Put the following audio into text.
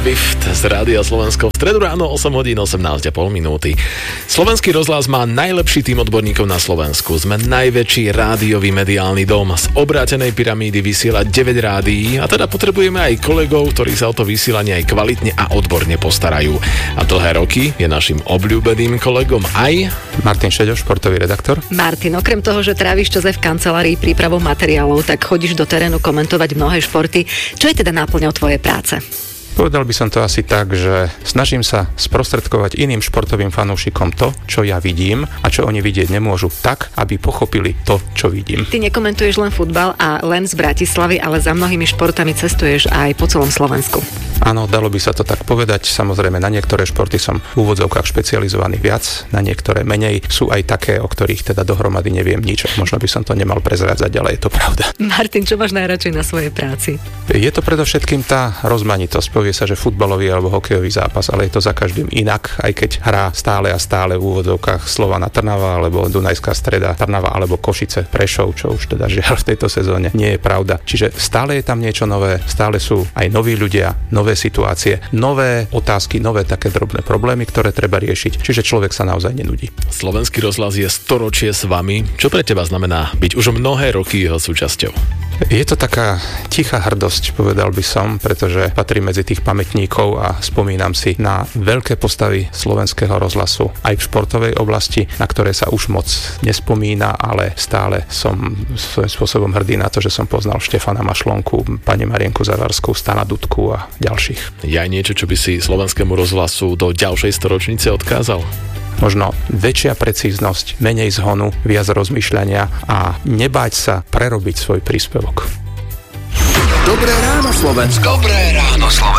Swift z Rádia Slovensko. V stredu ráno 8 hodín 18,5 minúty. Slovenský rozhlas má najlepší tým odborníkov na Slovensku. Sme najväčší rádiový mediálny dom. Z obrátenej pyramídy vysiela 9 rádií a teda potrebujeme aj kolegov, ktorí sa o to vysielanie aj kvalitne a odborne postarajú. A dlhé roky je našim obľúbeným kolegom aj Martin Šeďo, športový redaktor. Martin, okrem toho, že tráviš čas aj v kancelárii prípravou materiálov, tak chodíš do terénu komentovať mnohé športy. Čo je teda náplňou tvojej práce? Povedal by som to asi tak, že snažím sa sprostredkovať iným športovým fanúšikom to, čo ja vidím a čo oni vidieť nemôžu, tak, aby pochopili to, čo vidím. Ty nekomentuješ len futbal a len z Bratislavy, ale za mnohými športami cestuješ aj po celom Slovensku. Áno, dalo by sa to tak povedať. Samozrejme, na niektoré športy som v úvodzovkách špecializovaný viac, na niektoré menej. Sú aj také, o ktorých teda dohromady neviem nič. Možno by som to nemal prezrádzať, ale je to pravda. Martin, čo máš najradšej na svojej práci? Je to predovšetkým tá rozmanitosť. Povie sa, že futbalový alebo hokejový zápas, ale je to za každým inak, aj keď hrá stále a stále v úvodzovkách Slovana Trnava alebo Dunajská Streda Trnava alebo Košice Prešov, čo už teda žiaľ v tejto sezóne nie je pravda. Čiže stále je tam niečo nové, stále sú aj noví ľudia, nové situácie, nové otázky, nové také drobné problémy, ktoré treba riešiť. Čiže človek sa naozaj nenudí. Slovenský rozhlas je storočie s vami. Čo pre teba znamená byť už mnohé roky jeho súčasťou? Je to taká tichá hrdosť, povedal by som, pretože patrí medzi tých pamätníkov a spomínam si na veľké postavy slovenského rozhlasu aj v športovej oblasti, na ktoré sa už moc nespomína, ale stále som svojím spôsobom hrdý na to, že som poznal Štefana Mašlonku, pani Marienku Zavarskú, Stana Dudku a ďalších. Je aj niečo, čo by si slovenskému rozhlasu do ďalšej storočnice odkázal? Možno väčšia precíznosť, menej zhonu, viac rozmýšľania a nebáť sa prerobiť svoj príspevok. Dobré ráno, Slovensko. Dobré ráno, Slovensko.